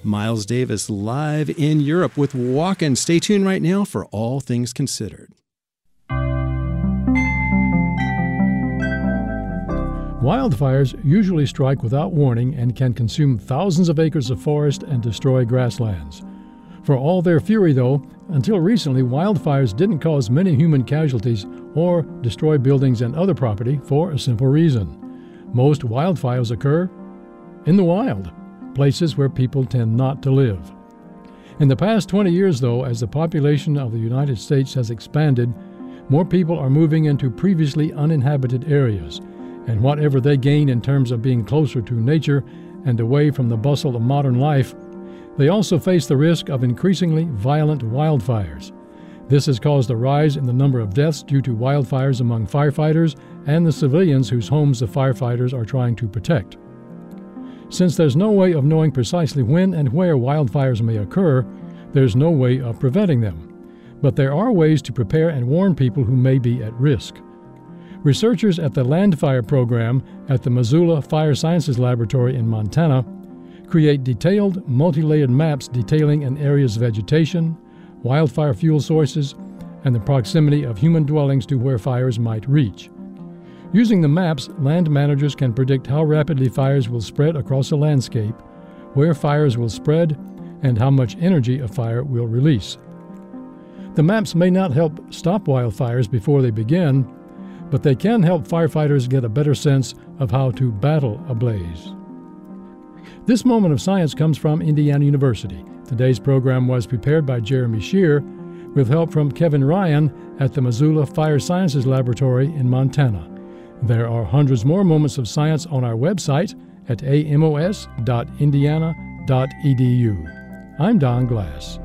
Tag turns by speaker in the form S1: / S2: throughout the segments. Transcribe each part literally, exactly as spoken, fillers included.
S1: Miles Davis live in Europe with Walkin'. Stay tuned right now for All Things Considered.
S2: Wildfires usually strike without warning and can consume thousands of acres of forest and destroy grasslands. For all their fury, though, until recently, wildfires didn't cause many human casualties or destroy buildings and other property for a simple reason. Most wildfires occur in the wild, places where people tend not to live. In the past twenty years, though, as the population of the United States has expanded, more people are moving into previously uninhabited areas, and whatever they gain in terms of being closer to nature and away from the bustle of modern life, they also face the risk of increasingly violent wildfires. This has caused a rise in the number of deaths due to wildfires among firefighters and the civilians whose homes the firefighters are trying to protect. Since there's no way of knowing precisely when and where wildfires may occur, there's no way of preventing them. But there are ways to prepare and warn people who may be at risk. Researchers at the Landfire Program at the Missoula Fire Sciences Laboratory in Montana create detailed, multi-layered maps detailing an area's vegetation, wildfire fuel sources, and the proximity of human dwellings to where fires might reach. Using the maps, land managers can predict how rapidly fires will spread across a landscape, where fires will spread, and how much energy a fire will release. The maps may not help stop wildfires before they begin, but they can help firefighters get a better sense of how to battle a blaze. This moment of science comes from Indiana University. Today's program was prepared by Jeremy Shear with help from Kevin Ryan at the Missoula Fire Sciences Laboratory in Montana. There are hundreds more moments of science on our website at a m o s dot indiana dot e d u. I'm Don Glass.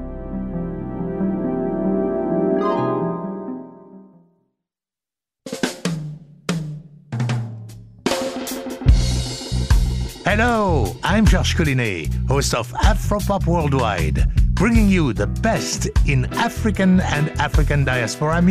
S3: Hello, I'm Georges Collinet, host of Afropop Worldwide, bringing you the best in African and African diaspora music.